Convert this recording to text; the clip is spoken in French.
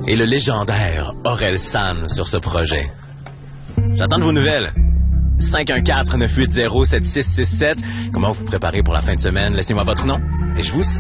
et le légendaire Aurel San sur ce projet. J'attends de vos nouvelles. 514-980-7667. Comment vous préparez pour la fin de semaine? Laissez-moi votre nom et je vous